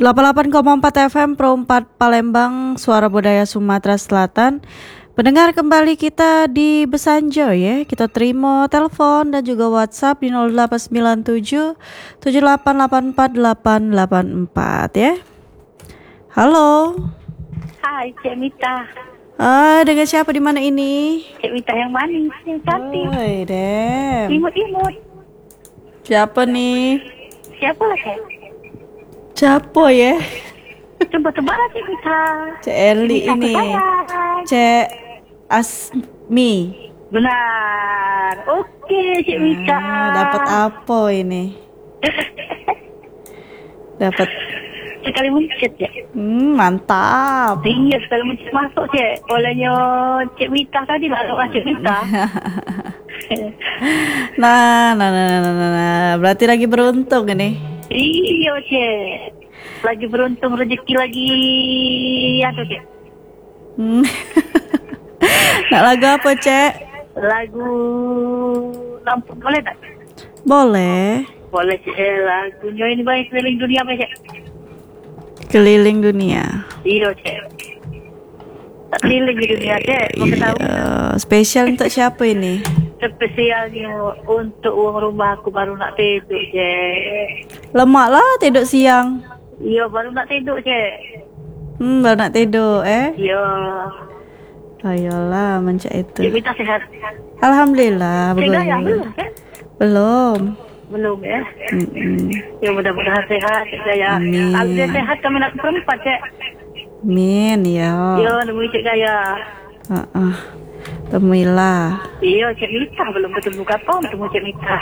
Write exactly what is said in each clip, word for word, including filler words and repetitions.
delapan puluh delapan koma empat F M Pro empat Palembang, Suara Budaya Sumatera Selatan. Pendengar, kembali kita di Besanjo ya. Kita terima telepon dan juga WhatsApp di nol delapan sembilan tujuh tujuh delapan delapan empat delapan delapan empat ya. Halo. Hai, Cik Mita. Ah, dengan siapa di mana ini? Cik Mita yang manis, yang cantik. Oi, Dem. Imut-imut. Siapa nih? Siapa lah, Cik? Siapa ya? Coba tebak lah, Cik Mita. Cik Eli Cik Mita ini. sayang. Cik Asmi. Benar. Oke, Cik Mita. Ah, dapat apa ini? Dapat. Sekali mencet, Cik. Hmm, mantap. Iya, sekali mencet masuk, Cik. Olehnya Cik Mita tadi lah, doa Cik Mita. Nah, nah, nah, nah, nah, nah. Berarti lagi beruntung ini. Iya, Cik. Lagi beruntung, rezeki lagi. Aduh, Cik. Hmm. Nak lagu apa, Cek? Lagu Lampung boleh tak? Boleh. Boleh, Cik. Lagunya ini baik keliling dunia apa, Cik? Keliling dunia. Iya, Cik. Tak keliling di dunia, Cik. Mau ketahui? Iya. Spesial untuk siapa ini? Spesialnya untuk uang rumah aku baru nak tidur, Cik. Lemak lah tidur siang. Iya, baru nak tidur, Cik. Hmm, baru nak tidur eh. Iya. Ayolah mencak Cik itu. Mita sehat. Alhamdulillah. Cik Belum. Gaya belum, Cik? Belum. Belum, ya. Mm-mm. Ya, mudah-mudahan sehat, Cik Gaya. Amin. Kalau dia sehat, kami nak perempat, Cik. Min ya. Iya, nemui Cik Gaya. Uh-uh. Temuilah. Iya, Cik Mita belum ketemu kapan ketemu Cik Mita.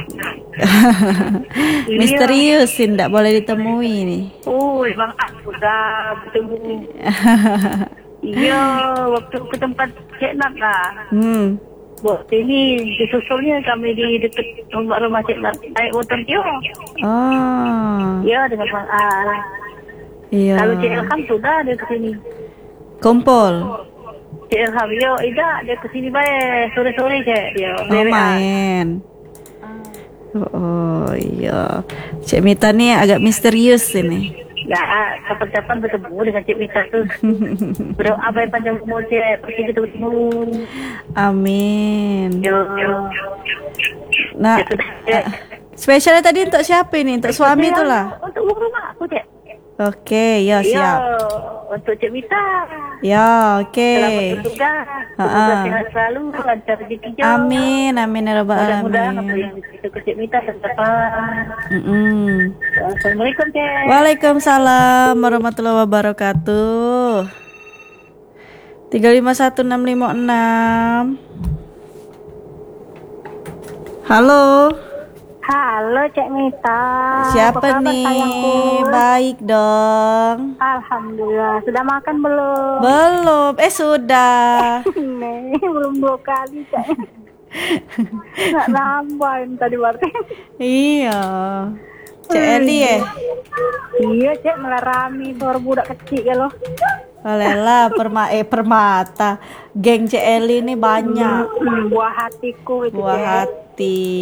Misterius sih, tidak boleh ditemui nih. Oh, bang aku dah bertemu. Iya, waktu ke tempat Cik Nat lah. Hmm. Buat sini disusulnya kami di dekat rumah rumah Cik Nat. Naik motor dia. Oh. Iya, dengan Bang Al. Iya. Kalau Cik Ilham sudah dia ke sini. Kumpul. Cik Ilham, yo, tidak dia ke sini baik sore-sore Cik dia. Oh, main. Oh, oh iya. Cik Mita nih agak misterius ini. Ya, kapan-kapan bertemu dengan Cik Mita tuh. Berdoa baik panjang umur Cik, pasti kita bertemu. Amin. Yo. Nah, Ya sudah, Cik. spesialnya tadi untuk siapa ini? Untuk suami Spesial itulah. Untuk uang rumah aku, Cik. Oke, ya Yo, siap. untuk Cik Mita. Ya, oke. Selamat bertugas. Semoga Ha-ha. sehat selalu, lancar rezekinya. Amin, amin ya rabbal Mudah-mudahan apa alamin. yang disitu ke Cik Mita terdapat. Mm-mm. Assalamualaikum, Cik. Waalaikumsalam warahmatullahi wabarakatuh. Tiga lima satu enam lima enam. Halo. Halo, Cik Mita. Siapa Apa kabar, nih? sayangku? Baik dong. Alhamdulillah. Sudah makan belum? Belum. Eh sudah. Nih, belum dua kali, Cik. Nggak nambahin tadi berarti. Iya. Cek Eli ya. Iya, Cik, melarami suara budak kecil ya loh. Alela perma eh permata. Geng Cek Eli ini banyak. Hmm, buah hatiku itu, Buah Cik. hati.